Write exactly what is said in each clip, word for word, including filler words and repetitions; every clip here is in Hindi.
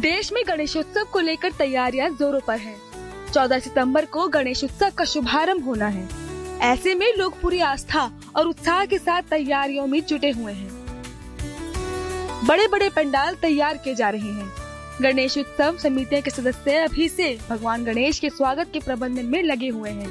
देश में गणेशोत्सव को लेकर तैयारियां जोरों पर हैं। चौदह सितंबर को गणेशोत्सव का शुभारंभ होना है। ऐसे में लोग पूरी आस्था और उत्साह के साथ तैयारियों में जुटे हुए हैं। बड़े बड़े पंडाल तैयार किए जा रहे हैं। गणेश उत्सव समितियों के सदस्य अभी से भगवान गणेश के स्वागत के प्रबंधन में लगे हुए हैं।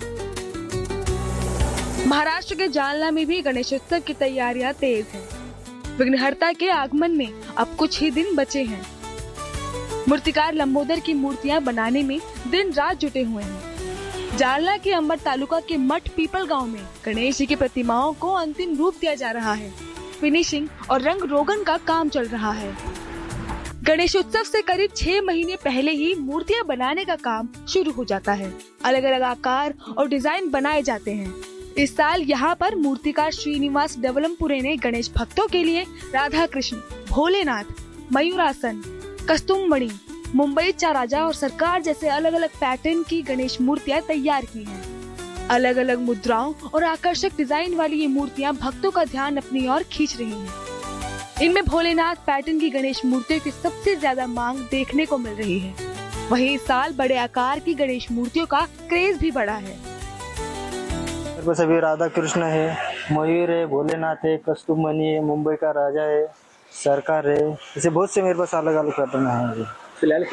महाराष्ट्र के जालना में भी गणेशोत्सव की तैयारियां तेज हैं। विघ्नहर्ता के आगमन में अब कुछ ही दिन बचे हैं। मूर्तिकार लंबोदर की मूर्तियां बनाने में दिन रात जुटे हुए हैं। जालना के अंबर तालुका के मठ पीपल गांव में गणेश जी की प्रतिमाओं को अंतिम रूप दिया जा रहा है। फिनिशिंग और रंग रोगन का काम चल रहा है। गणेश उत्सव से करीब छह महीने पहले ही मूर्तियां बनाने का काम शुरू हो जाता है। अलग अलग आकार और डिजाइन बनाए जाते हैं। इस साल यहाँ पर मूर्तिकार श्रीनिवास डवलमपुरे ने गणेश भक्तों के लिए राधा कृष्ण, भोलेनाथ, मयूरासन, कस्तुममणि, मुंबई चा राजा और सरकार जैसे अलग अलग पैटर्न की गणेश मूर्तियां तैयार की हैं। अलग अलग मुद्राओं और आकर्षक डिजाइन वाली ये मूर्तियां भक्तों का ध्यान अपनी ओर खींच रही हैं। इनमें भोलेनाथ पैटर्न की गणेश मूर्तियों की सबसे ज्यादा मांग देखने को मिल रही है। वहीं इस साल बड़े आकार की गणेश मूर्तियों का क्रेज भी बढ़ा है। सभी राधा कृष्ण है, मयूर है, भोलेनाथ है, कस्तुममणि है, मुंबई का राजा है, सरकार है, ऐसे बहुत से मेरे पास अलग अलग पैटर्न है। फिलहाल